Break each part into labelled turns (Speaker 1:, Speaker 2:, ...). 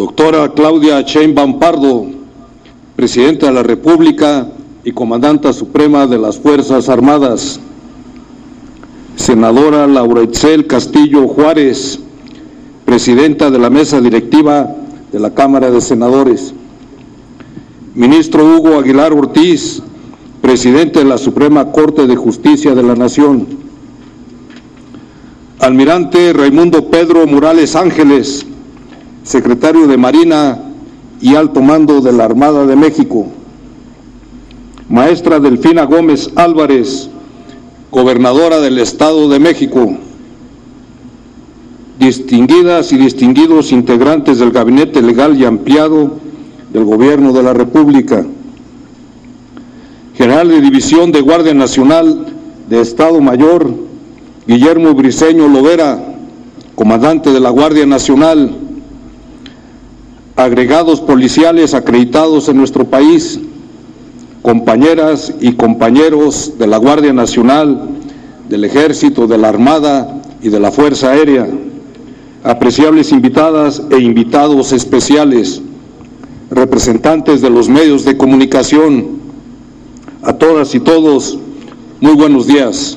Speaker 1: Doctora Claudia Sheinbaum Pardo, Presidenta de la República y Comandanta Suprema de las Fuerzas Armadas. Senadora Laura Itzel Castillo Juárez, Presidenta de la Mesa Directiva de la Cámara de Senadores. Ministro Hugo Aguilar Ortiz, Presidente de la Suprema Corte de Justicia de la Nación. Almirante Raimundo Pedro Morales Ángeles, Secretario de Marina y Alto Mando de la Armada de México. Maestra Delfina Gómez Álvarez, Gobernadora del Estado de México. Distinguidas y distinguidos integrantes del Gabinete Legal y Ampliado del Gobierno de la República. General de División de Guardia Nacional de Estado Mayor, Guillermo Briceño Lovera, Comandante de la Guardia Nacional. Agregados policiales acreditados en nuestro país, compañeras y compañeros de la Guardia Nacional, del Ejército, de la Armada y de la Fuerza Aérea, apreciables invitadas e invitados especiales, representantes de los medios de comunicación, a todas y todos, muy buenos días.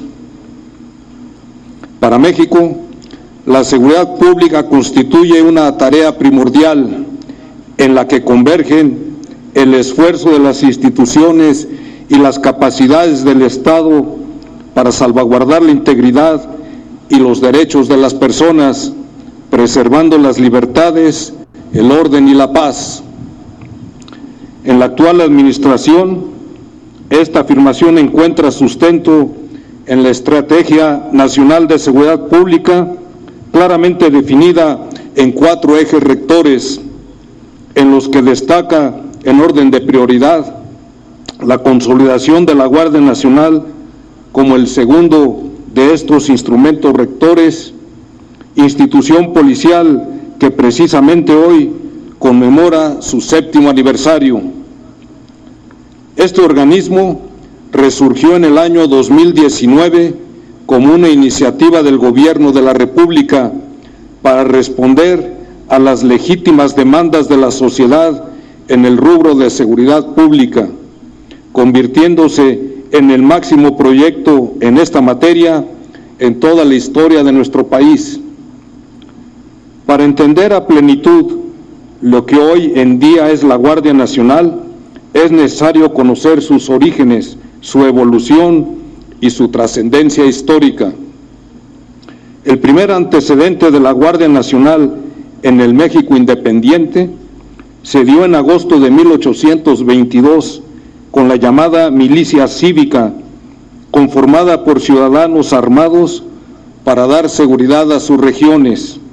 Speaker 1: Para México, la seguridad pública constituye una tarea primordial en la que convergen el esfuerzo de las instituciones y las capacidades del Estado para salvaguardar la integridad y los derechos de las personas, preservando las libertades, el orden y la paz. En la actual administración, esta afirmación encuentra sustento en la Estrategia Nacional de Seguridad Pública, claramente definida en 4 ejes rectores, en los que destaca, en orden de prioridad, la consolidación de la Guardia Nacional como el segundo de estos instrumentos rectores, institución policial que precisamente hoy conmemora su 7º aniversario. Este organismo resurgió en el año 2019 como una iniciativa del Gobierno de la República para responder a las legítimas demandas de la sociedad en el rubro de seguridad pública, convirtiéndose en el máximo proyecto en esta materia en toda la historia de nuestro país. Para entender a plenitud lo que hoy en día es la Guardia Nacional, es necesario conocer sus orígenes, su evolución y su trascendencia histórica. El primer antecedente de la Guardia Nacional en el México independiente se dio en agosto de 1822 con la llamada milicia cívica, conformada por ciudadanos armados para dar seguridad a sus regiones.